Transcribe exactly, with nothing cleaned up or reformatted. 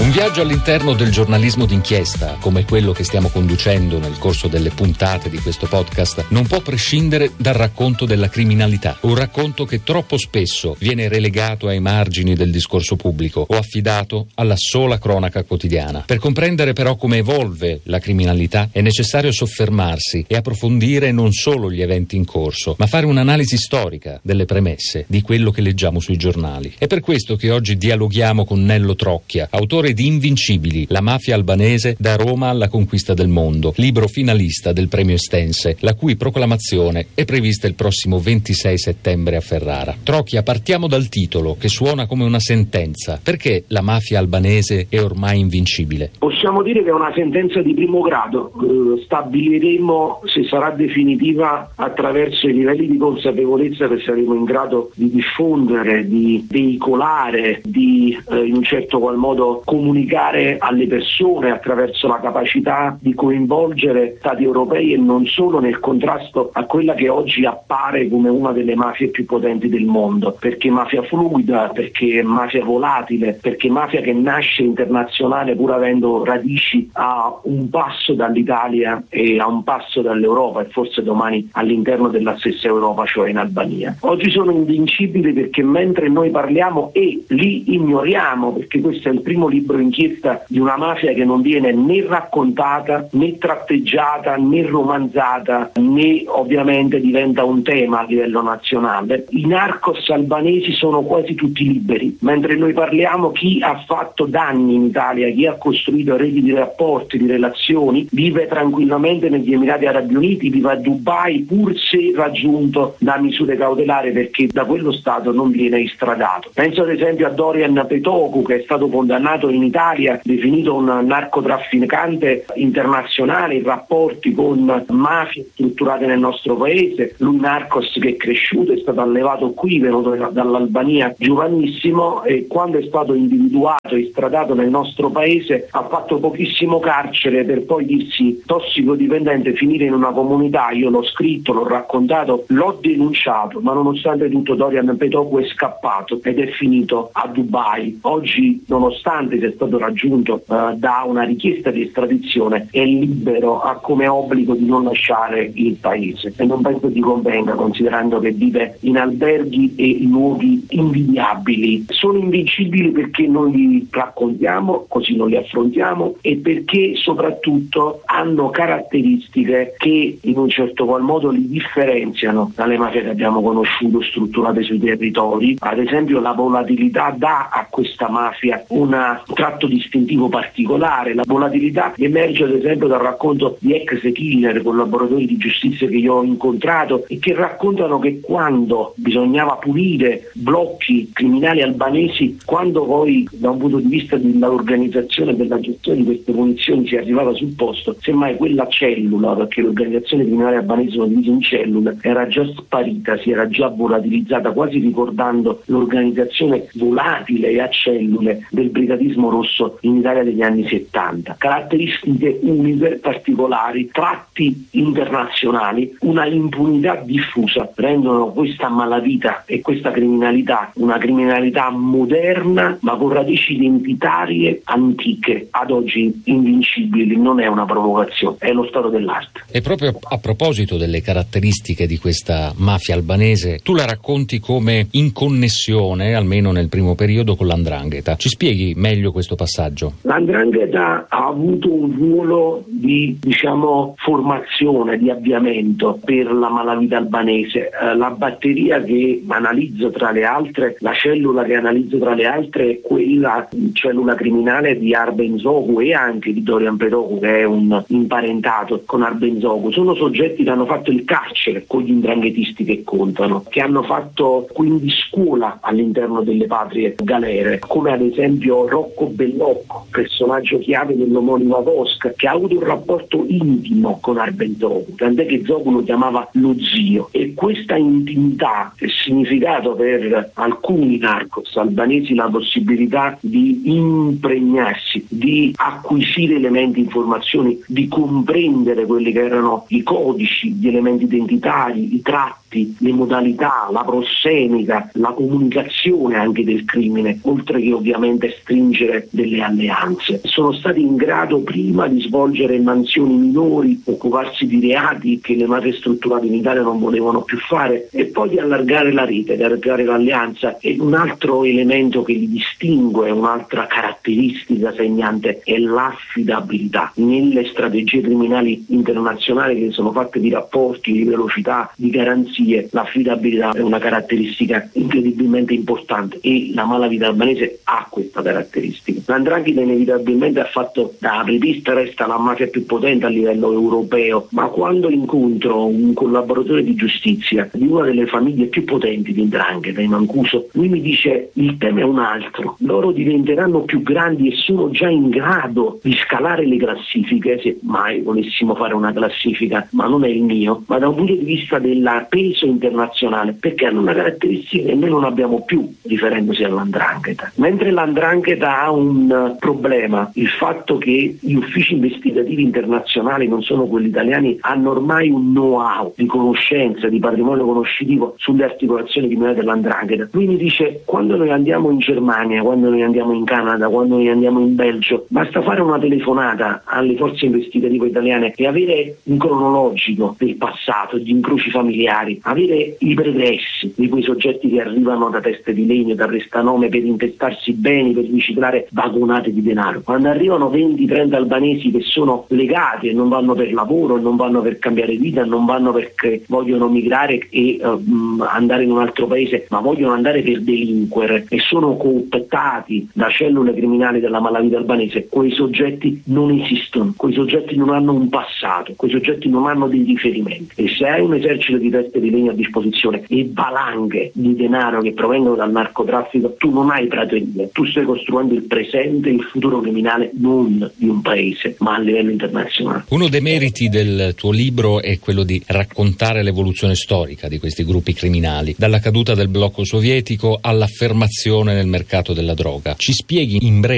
Un viaggio all'interno del giornalismo d'inchiesta, come quello che stiamo conducendo nel corso delle puntate di questo podcast, non può prescindere dal racconto della criminalità. Un racconto che troppo spesso viene relegato ai margini del discorso pubblico o affidato alla sola cronaca quotidiana. Per comprendere però come evolve la criminalità è necessario soffermarsi e approfondire non solo gli eventi in corso, ma fare un'analisi storica delle premesse di quello che leggiamo sui giornali. È per questo che oggi dialoghiamo con Nello Trocchia, autore di Invincibili, la mafia albanese da Roma alla conquista del mondo, libro finalista del premio Estense, la cui proclamazione è prevista il prossimo ventisei settembre a Ferrara. Trocchia, partiamo dal titolo, che suona come una sentenza. Perché la mafia albanese è ormai invincibile? Possiamo dire che è una sentenza di primo grado. Eh, stabiliremo se sarà definitiva attraverso i livelli di consapevolezza che saremo in grado di diffondere, di veicolare, di eh, in un certo qual modo comunicare alle persone attraverso la capacità di coinvolgere stati europei e non solo nel contrasto a quella che oggi appare come una delle mafie più potenti del mondo, perché mafia fluida, perché mafia volatile, perché mafia che nasce internazionale pur avendo radici a un passo dall'Italia e a un passo dall'Europa e forse domani all'interno della stessa Europa, cioè in Albania. Oggi sono invincibili perché mentre noi parliamo e li ignoriamo, perché questo è il primo libro inchiesta di una mafia che non viene né raccontata, né tratteggiata, né romanzata, né ovviamente diventa un tema a livello nazionale. I narcos albanesi sono quasi tutti liberi, mentre noi parliamo chi ha fatto danni in Italia, chi ha costruito reti di rapporti, di relazioni, vive tranquillamente negli Emirati Arabi Uniti, vive a Dubai pur se raggiunto da misure cautelari perché da quello Stato non viene estradato. Penso ad esempio a Dorian Petoku, che è stato condannato in Italia, definito un narcotrafficante internazionale in rapporti con mafie strutturate nel nostro paese. Lui narcos che è cresciuto, è stato allevato qui, venuto dall'Albania giovanissimo, e quando è stato individuato e estradato nel nostro paese ha fatto pochissimo carcere per poi dirsi tossicodipendente, finire in una comunità. Io l'ho scritto, l'ho raccontato, l'ho denunciato, ma nonostante tutto Dorian Petoku è scappato ed è finito a Dubai. Oggi, nonostante sia stato raggiunto uh, da una richiesta di estradizione, è libero, ha come obbligo di non lasciare il paese, e non penso ti convenga, considerando che vive in alberghi e luoghi invidiabili. Sono invincibili perché non li raccontiamo, così non li affrontiamo, e perché soprattutto hanno caratteristiche che in un certo qual modo li differenziano dalle mafie che abbiamo conosciuto strutturate sui territori. Ad esempio la volatilità dà a questa mafia un tratto distintivo particolare. La volatilità emerge ad esempio dal racconto di ex killer, collaboratori di giustizia che io ho incontrato e che raccontano che quando bisognava pulire blocchi criminali albanesi, quando poi da un punto di vista dell'organizzazione e della gestione di queste punizioni si arrivava sul posto, semmai quella cellula, perché l'organizzazione criminale albanese sono divise in cellule, era già sparita, si era già volatilizzata, quasi ricordando l'organizzazione volatile e a cellule del brigadismo rosso in Italia degli anni settanta. Caratteristiche uniche, particolari, tratti internazionali, una impunità diffusa rendono questa malavita e questa criminalità una criminalità moderna ma con radici identitarie antiche, ad oggi invincibili. Non è una provocazione, è lo stato dell'arte. E proprio a proposito delle caratteristiche di questa mafia albanese, tu la racconti come in connessione, almeno nel primo periodo, con l'Andrangheta. Ci spieghi meglio questo passaggio? L'Andrangheta ha avuto un ruolo di, diciamo, formazione, di avviamento per la malavita albanese. Eh, la batteria che analizzo tra le altre, la cellula che analizzo tra le altre è quella cellula criminale di Arben Zogu e anche di Dorian Petoku, che è un imparentato con Arben Zogu. Sono soggetti che hanno fatto il carcere con gli ndranghetisti che contano, che hanno fatto quindi scuola all'interno delle patrie galere, come ad esempio Rocco Bellocco, personaggio chiave dell'omonima Tosca, che ha avuto un rapporto intimo con Arben Zogu, tant'è che Zogu lo chiamava lo zio. E questa intimità è significato per alcuni narcos albanesi la possibilità di impregnarsi, di acquisire elementi, informazioni, di comprendere quelli che erano i codici, gli elementi identitari, i tratti, le modalità, la prossemica, la comunicazione anche del crimine, oltre che ovviamente stringere stabilire delle alleanze. Sono stati in grado prima di svolgere mansioni minori, occuparsi di reati che le mafie strutturate in Italia non volevano più fare, e poi di allargare la rete, di allargare l'alleanza. E un altro elemento che li distingue, un'altra caratteristica segnante, è l'affidabilità. Nelle strategie criminali internazionali che sono fatte di rapporti, di velocità, di garanzie, l'affidabilità è una caratteristica incredibilmente importante e la malavita albanese ha questa caratteristica. L'Andrangheta inevitabilmente ha fatto da apripista, resta la mafia più potente a livello europeo, ma quando incontro un collaboratore di giustizia di una delle famiglie più potenti di 'Ndrangheta, in Mancuso, lui mi dice: il tema è un altro, loro diventeranno più grandi e sono già in grado di scalare le classifiche, se mai volessimo fare una classifica, ma non è il mio, ma da un punto di vista del peso internazionale, perché hanno una caratteristica che noi non abbiamo più riferendosi all'Andrangheta. Mentre l'Andrangheta ha un problema, il fatto che gli uffici investigativi internazionali, non sono quelli italiani, hanno ormai un know-how di conoscenza, di patrimonio conoscitivo sulle articolazioni criminali dell'Andrangheta. Lui mi dice: quando noi andiamo in Germania, quando noi andiamo in Canada, quando noi andiamo in Belgio, basta fare una telefonata alle forze investigative italiane e avere un cronologico del passato, gli incroci familiari, avere i pregressi di quei soggetti che arrivano da teste di legno, da restanome per intestarsi beni, per riciclare vagonate di denaro. Quando arrivano venti trenta albanesi che sono legati e non vanno per lavoro, non vanno per cambiare vita, non vanno perché vogliono migrare e uh, andare in un altro paese, ma vogliono andare per delinquere e sono cooptati da cellule criminali della malavita albanese, quei soggetti non esistono, quei soggetti non hanno un passato, quei soggetti non hanno dei riferimenti. E se hai un esercito di teste di legno a disposizione e valanghe di denaro che provengono dal narcotraffico, tu non hai praterie, tu stai costruendo il presente e il futuro criminale non di un paese, ma a livello internazionale. Uno dei meriti del tuo libro è quello di raccontare l'evoluzione storica di questi gruppi criminali, dalla caduta del blocco sovietico all'affermazione nel mercato della droga. Ci spieghi in breve